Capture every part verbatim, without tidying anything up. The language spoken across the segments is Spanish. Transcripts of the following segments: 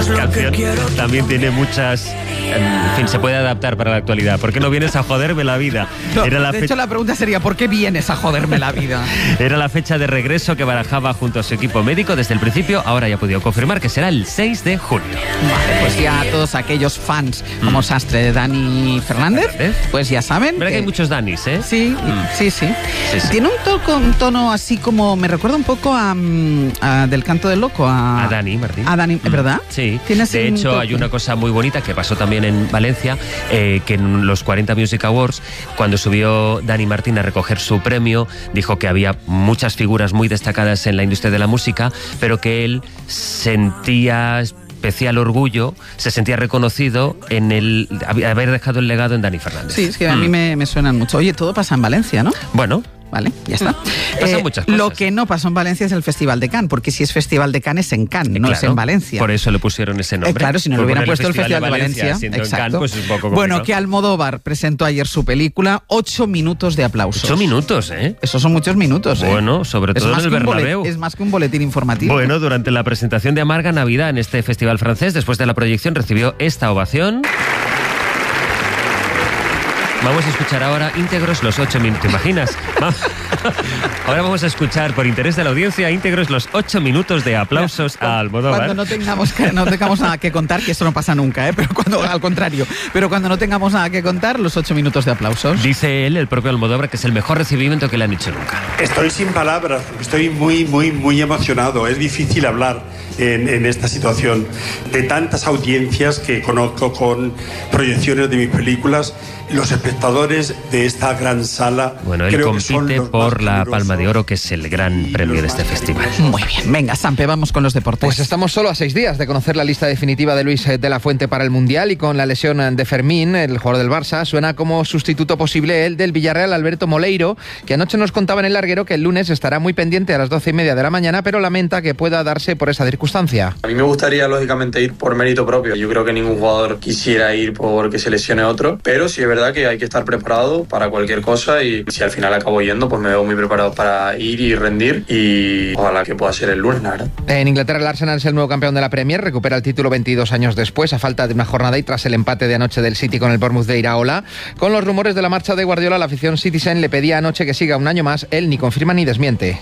canción también tiene muchas... En fin, se puede adaptar para la actualidad. ¿Por qué no vienes a joderme la vida? No, Era la de fe... hecho, la pregunta sería, ¿por qué vienes a joderme la vida? Era la fecha de regreso que barajaba junto a su equipo médico desde el principio. Ahora ya ha podido confirmar que será el seis de junio. Vale, pues ya todos aquellos fans mm. como Sastre de Dani Fernández, ¿Fernández? Pues ya saben. Verdad que... que hay muchos Danis, ¿eh? Sí, mm. sí, sí, sí, sí. Tiene un tono, un tono así como, me recuerda un poco a, a Del Canto del Loco. A, a Dani Martín. A Dani, ¿verdad? Sí. ¿Tiene de hecho, toque? Hay una cosa muy bonita que pasó también en Valencia, eh, que en los cuarenta Music Awards, cuando subió Dani Martín a recoger su premio, dijo que había muchas figuras muy destacadas en la industria de la música, pero que él sentía especial orgullo, se sentía reconocido en el haber dejado el legado en Dani Fernández. Sí, es que a mí mm. me, me suenan mucho. Oye, todo pasa en Valencia, ¿no? Bueno. Vale, ya está. Pasan eh, muchas cosas. Lo que no pasó en Valencia es el Festival de Cannes, porque si es Festival de Cannes es en Cannes, no claro, es en Valencia. Por eso le pusieron ese nombre. Eh, claro, si no le hubieran puesto el Festival de Valencia. Valencia exacto. En Cannes, pues es un poco complicado. Bueno, que Almodóvar presentó ayer su película, ocho minutos de aplausos. Ocho minutos, ¿eh? Esos son muchos minutos, ¿eh? Bueno, sobre todo en el Bernabéu. Bolet, es más que un boletín informativo. Bueno, durante la presentación de Amarga Navidad en este festival francés, después de la proyección, recibió esta ovación. Vamos a escuchar ahora íntegros los ocho minutos. ¿Te imaginas? Ahora vamos a escuchar, por interés de la audiencia, íntegros los ocho minutos de aplausos cuando, a Almodóvar. Cuando no tengamos, que, no tengamos nada que contar, que eso no pasa nunca, ¿eh? Pero cuando, al contrario, pero cuando no tengamos nada que contar, los ocho minutos de aplausos. Dice él, el propio Almodóvar, que es el mejor recibimiento que le han hecho nunca. Estoy sin palabras, estoy muy, muy, muy emocionado. Es difícil hablar en, en esta situación. De tantas audiencias que conozco con proyecciones de mis películas, los espectadores de esta gran sala. Bueno, él compite por la Palma de Oro, que es el gran premio de este festival. Muy bien, venga, Sampe, vamos con los deportes. Pues estamos solo a seis días de conocer la lista definitiva de Luis de la Fuente para el Mundial, y con la lesión de Fermín, el jugador del Barça, suena como sustituto posible el del Villarreal, Alberto Moleiro, que anoche nos contaba en el larguero que el lunes estará muy pendiente a las doce y media de la mañana, pero lamenta que pueda darse por esa circunstancia. A mí me gustaría, lógicamente, ir por mérito propio. Yo creo que ningún jugador quisiera ir porque se lesione otro, pero sí es verdad que hay que estar preparado para cualquier cosa, y si al final acabo yendo, pues me veo muy preparado para ir y rendir, y ojalá que pueda ser el lunes, la verdad. En Inglaterra, el Arsenal es el nuevo campeón de la Premier, recupera el título veintidós años después, a falta de una jornada y tras el empate de anoche del City con el Bournemouth de Iraola. Con los rumores de la marcha de Guardiola, la afición Citizen le pedía anoche que siga un año más. Él ni confirma ni desmiente.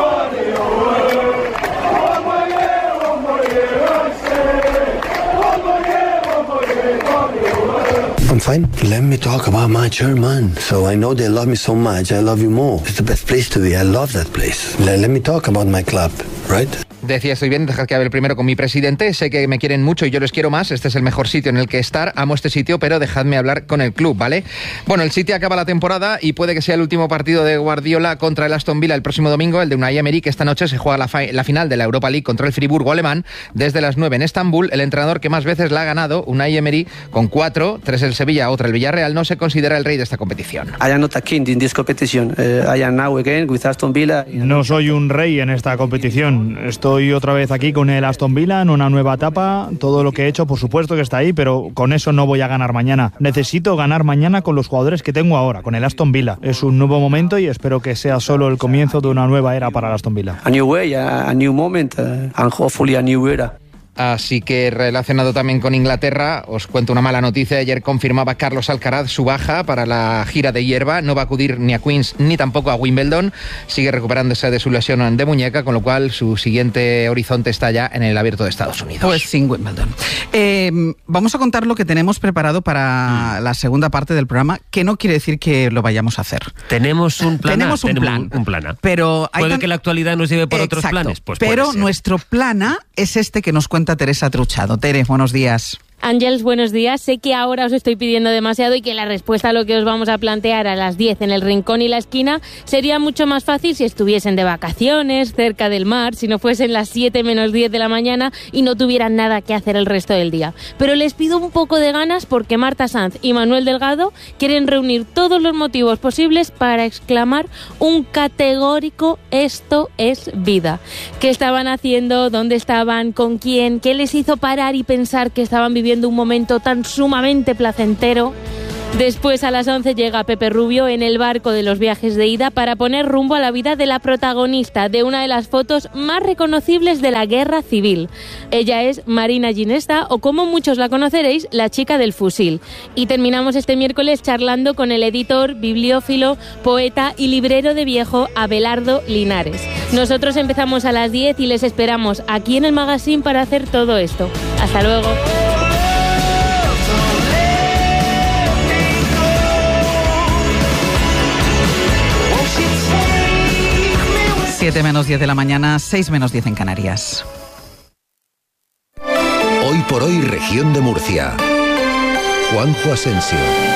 I'm fine. Let me talk about my German. So I know they love me so much. I love you more. It's the best place to be. I love that place. Let, let me talk about my club, right? Decía, estoy bien, dejar que hable primero con mi presidente, sé que me quieren mucho y yo les quiero más, este es el mejor sitio en el que estar, amo este sitio, pero dejadme hablar con el club, ¿vale? Bueno, el City acaba la temporada y puede que sea el último partido de Guardiola contra el Aston Villa el próximo domingo, el de Unai Emery, que esta noche se juega la, fi- la final de la Europa League contra el Friburgo alemán, desde las nueve en Estambul. El entrenador que más veces la ha ganado, Unai Emery, con cuatro, tres el Sevilla, otra el Villarreal, no se considera el rey de esta competición. I am not a king in this competition. Uh, I am now again with Aston Villa. No soy un rey en esta competición, estoy otra vez aquí con el Aston Villa en una nueva etapa. Todo lo que he hecho, por supuesto que está ahí, pero con eso no voy a ganar mañana. Necesito ganar mañana con los jugadores que tengo ahora, con el Aston Villa. Es un nuevo momento y espero que sea solo el comienzo de una nueva era para el Aston Villa. A new way, a, a new moment, uh, and hopefully a new era. Así que, relacionado también con Inglaterra, os cuento una mala noticia. Ayer confirmaba Carlos Alcaraz su baja para la gira de hierba. No va a acudir ni a Queens ni tampoco a Wimbledon. Sigue recuperándose de su lesión de muñeca, con lo cual su siguiente horizonte está ya en el Abierto de Estados Unidos. Pues sin Wimbledon. Eh, vamos a contar lo que tenemos preparado para mm. la segunda parte del programa, que no quiere decir que lo vayamos a hacer. Tenemos un plan. Tenemos un tenemos plan. Un, un plan. Pero hay puede tan... que la actualidad nos lleve por Exacto. otros planes. Pues pero nuestro plan A es este que nos cuenta Teresa Truchado. Tere, buenos días. Ángels, buenos días. Sé que ahora os estoy pidiendo demasiado y que la respuesta a lo que os vamos a plantear a las diez en el Rincón y la Esquina sería mucho más fácil si estuviesen de vacaciones, cerca del mar, si no fuesen las siete menos diez de la mañana y no tuvieran nada que hacer el resto del día. Pero les pido un poco de ganas porque Marta Sanz y Manuel Delgado quieren reunir todos los motivos posibles para exclamar un categórico "esto es vida". ¿Qué estaban haciendo? ¿Dónde estaban? ¿Con quién? ¿Qué les hizo parar y pensar que estaban viviendo un momento tan sumamente placentero? Después, a las once, llega Pepe Rubio en el barco de los viajes de ida para poner rumbo a la vida de la protagonista de una de las fotos más reconocibles de la guerra civil. Ella es Marina Ginesta, o como muchos la conoceréis, la chica del fusil. Y terminamos este miércoles charlando con el editor, bibliófilo, poeta y librero de viejo Abelardo Linares. Nosotros empezamos a las diez y les esperamos aquí en el magazine para hacer todo esto. Hasta luego. siete menos diez de la mañana, seis menos diez en Canarias. Hoy por hoy, región de Murcia. Juanjo Asensio.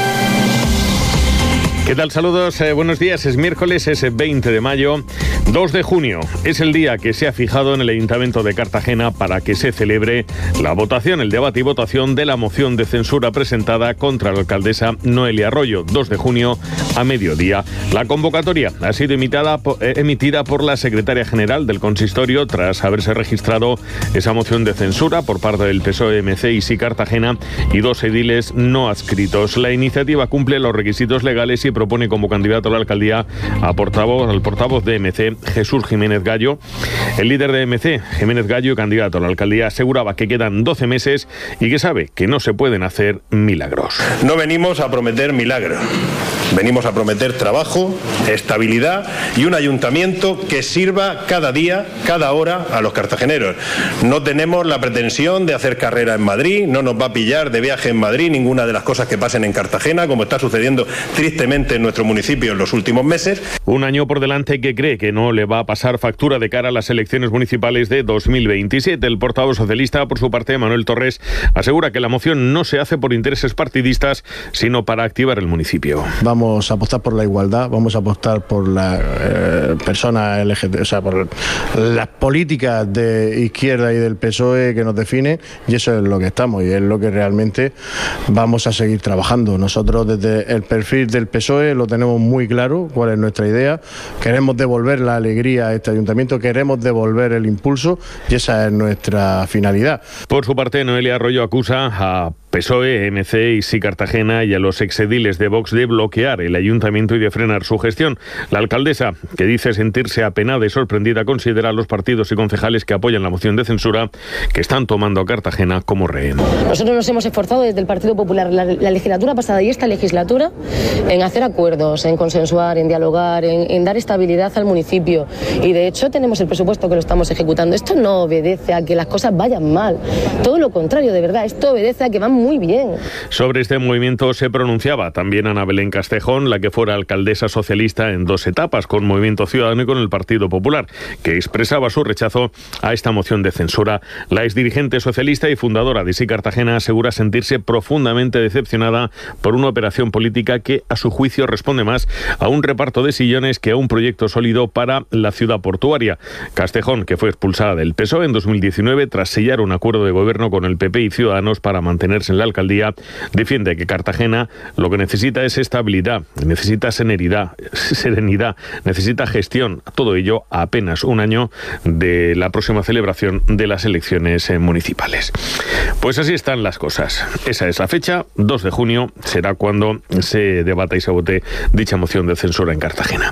¿Qué tal? Saludos, eh, buenos días. Es miércoles, es veinte de mayo, dos de junio. Es el día que se ha fijado en el Ayuntamiento de Cartagena para que se celebre la votación, el debate y votación de la moción de censura presentada contra la alcaldesa Noelia Arroyo. dos de junio a mediodía. La convocatoria ha sido imitada, eh, emitida por la secretaria general del consistorio tras haberse registrado esa moción de censura por parte del P S O E, M C y Sí Cartagena y dos ediles no adscritos. La iniciativa cumple los requisitos legales y propone como candidato a la alcaldía a portavoz, al portavoz de M C, Jesús Jiménez Gallo. El líder de M C, Jiménez Gallo, candidato a la alcaldía, aseguraba que quedan doce meses y que sabe que no se pueden hacer milagros. No venimos a prometer milagros, venimos a prometer trabajo, estabilidad y un ayuntamiento que sirva cada día, cada hora a los cartageneros. No tenemos la pretensión de hacer carrera en Madrid, no nos va a pillar de viaje en Madrid ninguna de las cosas que pasen en Cartagena, como está sucediendo tristemente en nuestro municipio en los últimos meses. Un año por delante que cree que no le va a pasar factura de cara a las elecciones municipales de dos mil veintisiete. El portavoz socialista, por su parte, Manuel Torres, asegura que la moción no se hace por intereses partidistas, sino para activar el municipio. Vamos a apostar por la igualdad, vamos a apostar por la eh, persona L G B T, o sea, por las políticas de izquierda y del P S O E que nos definen, y eso es lo que estamos y es lo que realmente vamos a seguir trabajando. Nosotros desde el perfil del P S O E lo tenemos muy claro cuál es nuestra idea. Queremos devolver la alegría a este ayuntamiento, queremos devolver el impulso y esa es nuestra finalidad. Por su parte, Noelia Arroyo acusa a P S O E, M C y Sí Cartagena y a los exediles de Vox de bloquear el ayuntamiento y de frenar su gestión. La alcaldesa, que dice sentirse apenada y sorprendida, considera a los partidos y concejales que apoyan la moción de censura que están tomando a Cartagena como rehén. Nosotros nos hemos esforzado desde el Partido Popular la, la legislatura pasada y esta legislatura en hacer acuerdos, en consensuar, en dialogar, en, en dar estabilidad al municipio, y de hecho tenemos el presupuesto que lo estamos ejecutando. Esto no obedece a que las cosas vayan mal, todo lo contrario, de verdad, esto obedece a que van muy bien. Sobre este movimiento se pronunciaba también Ana Belén Castejón, la que fuera alcaldesa socialista en dos etapas, con Movimiento Ciudadano y con el Partido Popular, que expresaba su rechazo a esta moción de censura. La exdirigente socialista y fundadora de Sí Cartagena asegura sentirse profundamente decepcionada por una operación política que, a su juicio, responde más a un reparto de sillones que a un proyecto sólido para la ciudad portuaria. Castejón, que fue expulsada del P S O E en dos mil diecinueve tras sellar un acuerdo de gobierno con el P P y Ciudadanos para mantenerse en la alcaldía, defiende que Cartagena lo que necesita es estabilidad, necesita serenidad, serenidad, necesita gestión, todo ello a apenas un año de la próxima celebración de las elecciones municipales. Pues así están las cosas. Esa es la fecha, dos de junio, será cuando se debata y se vote dicha moción de censura en Cartagena.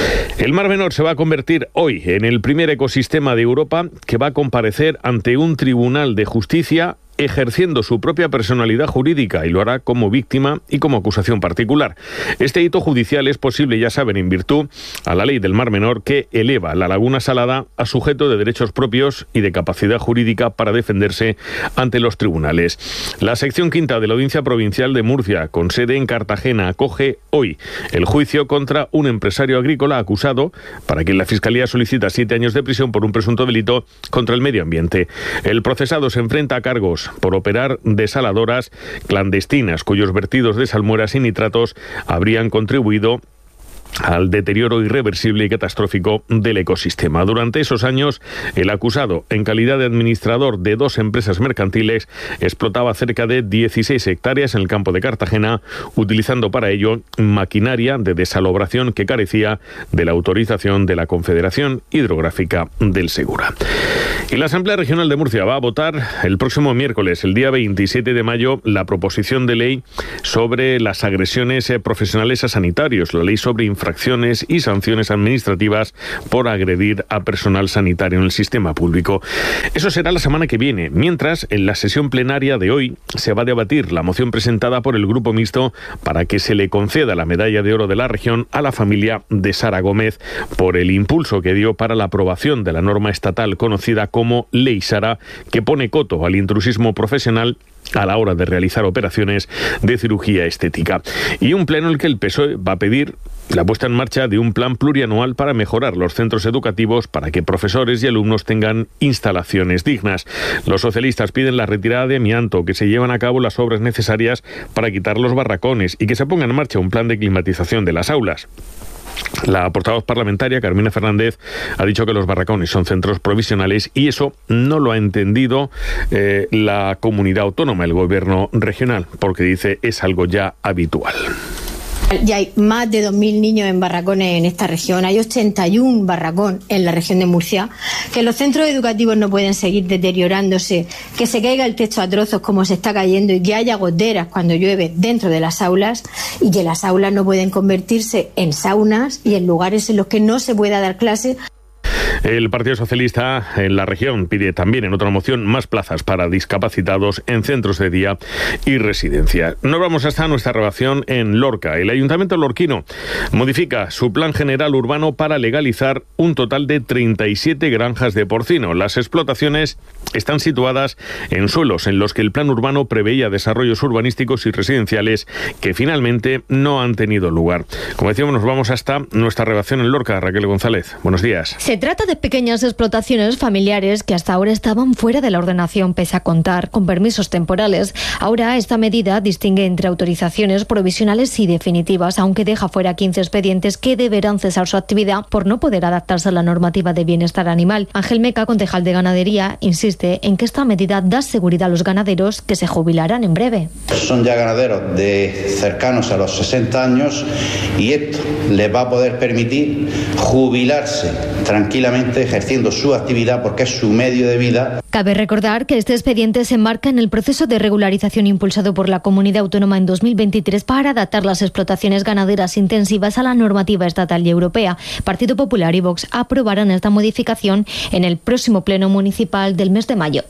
El Mar Menor se va a convertir hoy en el primer ecosistema de Europa que va a comparecer ante un tribunal de justicia ejerciendo su propia personalidad jurídica, y lo hará como víctima y como acusación particular. Este hito judicial es posible, ya saben, en virtud a la ley del Mar Menor, que eleva la Laguna Salada a sujeto de derechos propios y de capacidad jurídica para defenderse ante los tribunales. La sección quinta de la Audiencia Provincial de Murcia, con sede en Cartagena, acoge hoy el juicio contra un empresario agrícola acusado, para quien la Fiscalía solicita siete años de prisión por un presunto delito contra el medio ambiente. El procesado se enfrenta a cargos por operar desaladoras clandestinas, cuyos vertidos de salmueras y nitratos habrían contribuido al deterioro irreversible y catastrófico del ecosistema. Durante esos años, el acusado, en calidad de administrador de dos empresas mercantiles, explotaba cerca de dieciséis hectáreas en el campo de Cartagena, utilizando para ello maquinaria de desalobración que carecía de la autorización de la Confederación Hidrográfica del Segura. Y la Asamblea Regional de Murcia va a votar el próximo miércoles, el día veintisiete de mayo, la proposición de ley sobre las agresiones profesionales a sanitarios, la ley sobre infracciones y sanciones administrativas por agredir a personal sanitario en el sistema público. Eso será la semana que viene, mientras en la sesión plenaria de hoy se va a debatir la moción presentada por el Grupo Mixto para que se le conceda la medalla de oro de la región a la familia de Sara Gómez por el impulso que dio para la aprobación de la norma estatal conocida como Ley Sara, que pone coto al intrusismo profesional a la hora de realizar operaciones de cirugía estética. Y un pleno en el que el P S O E va a pedir la puesta en marcha de un plan plurianual para mejorar los centros educativos para que profesores y alumnos tengan instalaciones dignas. Los socialistas piden la retirada de amianto, que se llevan a cabo las obras necesarias para quitar los barracones y que se ponga en marcha un plan de climatización de las aulas. La portavoz parlamentaria, Carmina Fernández, ha dicho que los barracones son centros provisionales y eso no lo ha entendido eh, la comunidad autónoma, el gobierno regional, porque dice es algo ya habitual. Ya hay más de dos mil niños en barracones en esta región, hay ochenta y uno barracón en la región de Murcia, que los centros educativos no pueden seguir deteriorándose, que se caiga el techo a trozos como se está cayendo y que haya goteras cuando llueve dentro de las aulas y que las aulas no pueden convertirse en saunas y en lugares en los que no se pueda dar clase. El Partido Socialista en la región pide también en otra moción más plazas para discapacitados en centros de día y residencia. Nos vamos hasta nuestra relación en Lorca. El Ayuntamiento lorquino modifica su plan general urbano para legalizar un total de treinta y siete granjas de porcino. Las explotaciones están situadas en suelos en los que el plan urbano preveía desarrollos urbanísticos y residenciales que finalmente no han tenido lugar. Como decíamos, nos vamos hasta nuestra relación en Lorca. Raquel González, buenos días. Se trata de pequeñas explotaciones familiares que hasta ahora estaban fuera de la ordenación pese a contar con permisos temporales. Ahora esta medida distingue entre autorizaciones provisionales y definitivas, aunque deja fuera quince expedientes que deberán cesar su actividad por no poder adaptarse a la normativa de bienestar animal. Ángel Meca, concejal de Ganadería, insiste en que esta medida da seguridad a los ganaderos que se jubilarán en breve. Son ya ganaderos de cercanos a los sesenta años y esto les va a poder permitir jubilarse tranquilamente ejerciendo su actividad porque es su medio de vida. Cabe recordar que este expediente se enmarca en el proceso de regularización impulsado por la Comunidad Autónoma en dos mil veintitrés para adaptar las explotaciones ganaderas intensivas a la normativa estatal y europea. Partido Popular y Vox aprobarán esta modificación en el próximo pleno municipal del mes de mayo.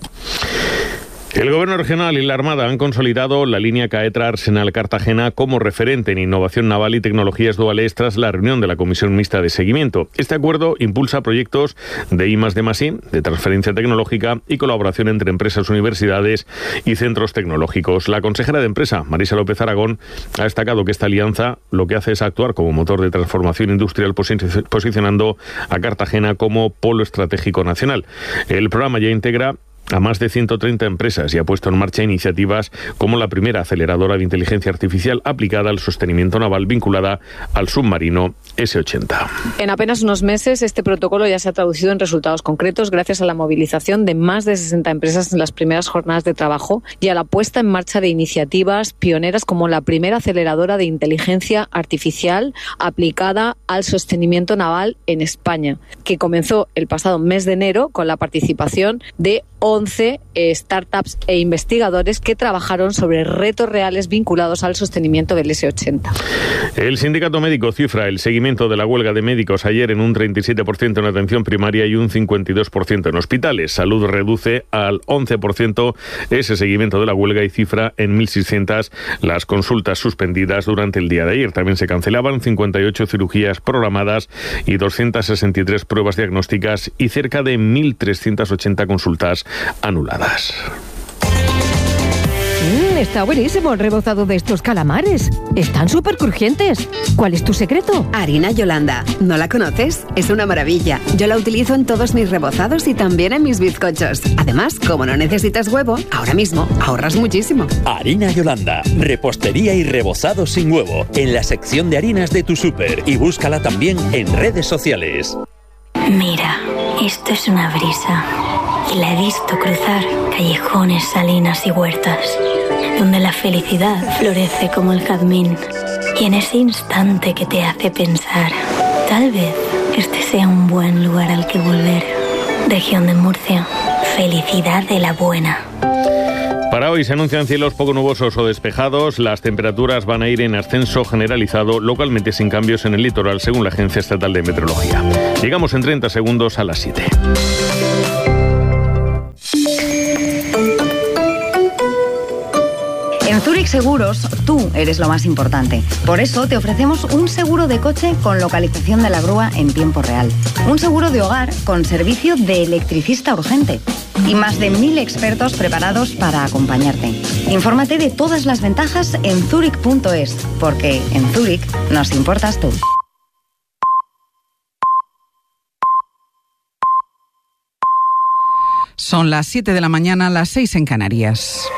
El Gobierno regional y la Armada han consolidado la línea Caetra Arsenal Cartagena como referente en innovación naval y tecnologías duales tras la reunión de la Comisión Mixta de Seguimiento. Este acuerdo impulsa proyectos de I más D más I, de transferencia tecnológica y colaboración entre empresas, universidades y centros tecnológicos. La consejera de Empresa, Marisa López Aragón, ha destacado que esta alianza lo que hace es actuar como motor de transformación industrial, posicionando a Cartagena como polo estratégico nacional. El programa ya integra a más de ciento treinta empresas y ha puesto en marcha iniciativas como la primera aceleradora de inteligencia artificial aplicada al sostenimiento naval vinculada al submarino ese ochenta. En apenas unos meses, este protocolo ya se ha traducido en resultados concretos gracias a la movilización de más de sesenta empresas en las primeras jornadas de trabajo y a la puesta en marcha de iniciativas pioneras como la primera aceleradora de inteligencia artificial aplicada al sostenimiento naval en España, que comenzó el pasado mes de enero con la participación de once startups e investigadores que trabajaron sobre retos reales vinculados al sostenimiento del ese ochenta. El sindicato médico cifra el seguimiento de la huelga de médicos ayer en un treinta y siete por ciento en atención primaria y un cincuenta y dos por ciento en hospitales. Salud reduce al once por ciento ese seguimiento de la huelga y cifra en mil seiscientas las consultas suspendidas durante el día de ayer. También se cancelaban cincuenta y ocho cirugías programadas y doscientas sesenta y tres pruebas diagnósticas y cerca de mil trescientas ochenta consultas anuladas. Mm, Está buenísimo el rebozado de estos calamares. Están súper crujientes. ¿Cuál es tu secreto? Harina Yolanda. ¿No la conoces? Es una maravilla. Yo la utilizo en todos mis rebozados y también en mis bizcochos. Además, como no necesitas huevo, ahora mismo ahorras muchísimo. Harina Yolanda. Repostería y rebozado sin huevo. En la sección de harinas de tu súper. Y búscala también en redes sociales. Mira, esto es una brisa. Y la he visto cruzar callejones, salinas y huertas, donde la felicidad florece como el jazmín. Y en ese instante que te hace pensar, tal vez este sea un buen lugar al que volver. Región de Murcia, felicidad de la buena. Para hoy se anuncian cielos poco nubosos o despejados. Las temperaturas van a ir en ascenso generalizado, localmente sin cambios en el litoral, según la Agencia Estatal de Meteorología. Llegamos en treinta segundos a las siete. En Zurich Seguros, tú eres lo más importante. Por eso te ofrecemos un seguro de coche con localización de la grúa en tiempo real. Un seguro de hogar con servicio de electricista urgente. Y más de mil expertos preparados para acompañarte. Infórmate de todas las ventajas en zurich punto es, porque en Zurich nos importas tú. Son las siete de la mañana, las seis en Canarias.